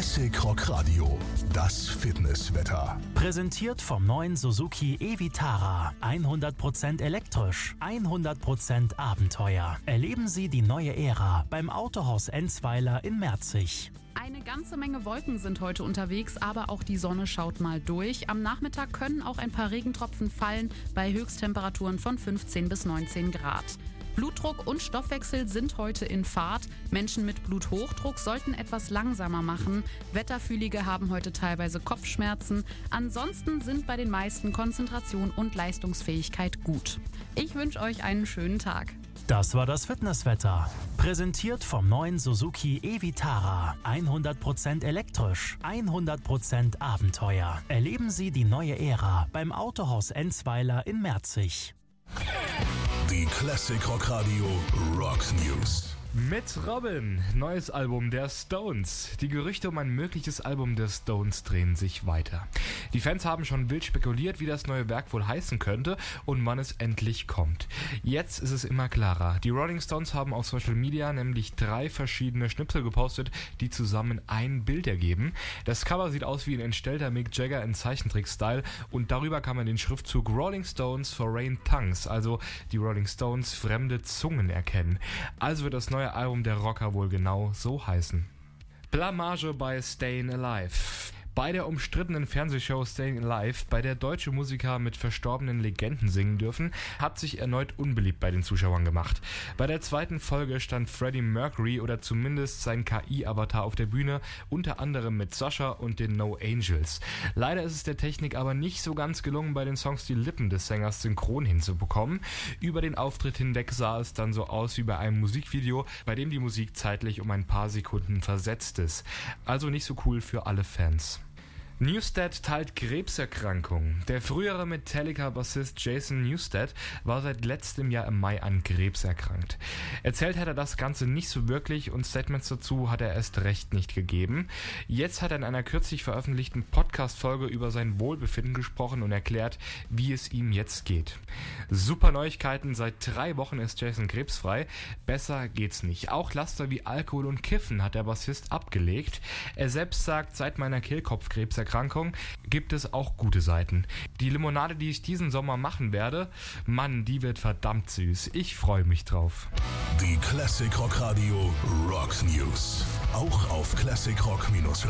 Classic Rock Radio, das Fitnesswetter. Präsentiert vom neuen Suzuki e-Vitara. 100% elektrisch, 100% Abenteuer. Erleben Sie die neue Ära beim Autohaus Enzweiler in Merzig. Eine ganze Menge Wolken sind heute unterwegs, aber auch die Sonne schaut mal durch. Am Nachmittag können auch ein paar Regentropfen fallen bei Höchsttemperaturen von 15 bis 19 Grad. Blutdruck und Stoffwechsel sind heute in Fahrt. Menschen mit Bluthochdruck sollten etwas langsamer machen. Wetterfühlige haben heute teilweise Kopfschmerzen. Ansonsten sind bei den meisten Konzentration und Leistungsfähigkeit gut. Ich wünsche euch einen schönen Tag. Das war das Fitnesswetter. Präsentiert vom neuen Suzuki e-Vitara. 100% elektrisch, 100% Abenteuer. Erleben Sie die neue Ära beim Autohaus Enzweiler in Merzig. Die Classic Rock Radio Rock News. Mit Robin, neues Album der Stones. Die Gerüchte um ein mögliches Album der Stones drehen sich weiter. Die Fans haben schon wild spekuliert, wie das neue Werk wohl heißen könnte und wann es endlich kommt. Jetzt ist es immer klarer. Die Rolling Stones haben auf Social Media nämlich 3 verschiedene Schnipsel gepostet, die zusammen ein Bild ergeben. Das Cover sieht aus wie ein entstellter Mick Jagger in Zeichentrick-Style und darüber kann man den Schriftzug Rolling Stones Foreign Tongues, also die Rolling Stones fremde Zungen, erkennen. Also wird das neue Album der Rocker wohl genau so heißen. Blamage bei Stayin' Alive. Bei der umstrittenen Fernsehshow Stayin' Alive, bei der deutsche Musiker mit verstorbenen Legenden singen dürfen, hat sich erneut unbeliebt bei den Zuschauern gemacht. Bei der zweiten Folge stand Freddie Mercury oder zumindest sein KI-Avatar auf der Bühne, unter anderem mit Sasha und den No Angels. Leider ist es der Technik aber nicht so ganz gelungen, bei den Songs die Lippen des Sängers synchron hinzubekommen. Über den Auftritt hinweg sah es dann so aus wie bei einem Musikvideo, bei dem die Musik zeitlich um ein paar Sekunden versetzt ist. Also nicht so cool für alle Fans. Newsted teilt Krebserkrankung. Der frühere Metallica-Bassist Jason Newsted war seit letztem Jahr im Mai an Krebs erkrankt. Erzählt hat er das Ganze nicht so wirklich und Statements dazu hat er erst recht nicht gegeben. Jetzt hat er in einer kürzlich veröffentlichten Podcast-Folge über sein Wohlbefinden gesprochen und erklärt, wie es ihm jetzt geht. Super Neuigkeiten, seit 3 Wochen ist Jason krebsfrei. Besser geht's nicht. Auch Laster wie Alkohol und Kiffen hat der Bassist abgelegt. Er selbst sagt, seit meiner Kehlkopfkrebserkrankung gibt es auch gute Seiten. Die Limonade, die ich diesen Sommer machen werde, Mann, die wird verdammt süß. Ich freue mich drauf. Die Classic Rock Radio Rock News. Auch auf classicrock-radio.de.